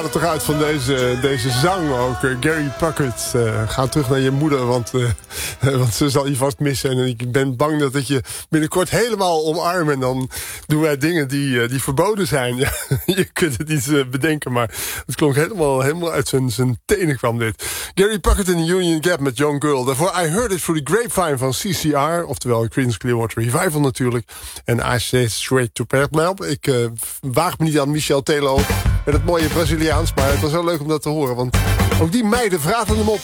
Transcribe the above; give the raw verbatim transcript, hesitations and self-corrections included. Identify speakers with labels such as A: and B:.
A: er toch uit van deze, deze zang ook. Uh, Gary Puckett, uh, ga terug naar je moeder, want, uh, want ze zal je vast missen. En ik ben bang dat ik je binnenkort helemaal omarm. En dan doen wij dingen die, uh, die verboden zijn. Ja, je kunt het niet uh, bedenken, maar het klonk helemaal, helemaal uit zijn, zijn tenen kwam dit. Gary Puckett in de Union Gap met Young Girl. Daarvoor I Heard It Through the Grapevine van C C R. Oftewel Creedence Clearwater Revival natuurlijk. En I Say Straight to Paramount. Ik uh, waag me niet aan Michel Telo met het mooie Braziliaans, maar het was wel leuk om dat te horen. Want ook die meiden vraten hem op.